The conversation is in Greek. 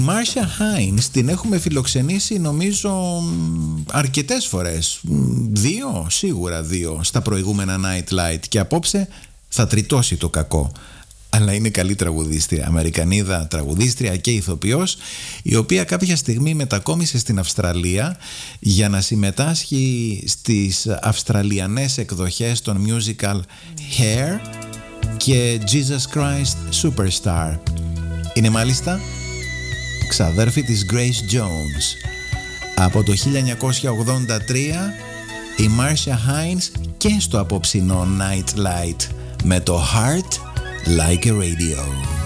Μάρσια Χάινς την έχουμε φιλοξενήσει νομίζω αρκετές φορές, σίγουρα δύο στα προηγούμενα Night Light, και απόψε θα τριτώσει το κακό. Αλλά είναι καλή τραγουδίστρια, Αμερικανίδα τραγουδίστρια και ηθοποιός, η οποία κάποια στιγμή μετακόμισε στην Αυστραλία για να συμμετάσχει στις αυστραλιανές εκδοχές των musical Hair και Jesus Christ Superstar. Είναι μάλιστα ξαδέρφη της Grace Jones. Από το 1983 η Μάρσια Χάινς και στο απόψινό Night Light με το Heart Like a Radio.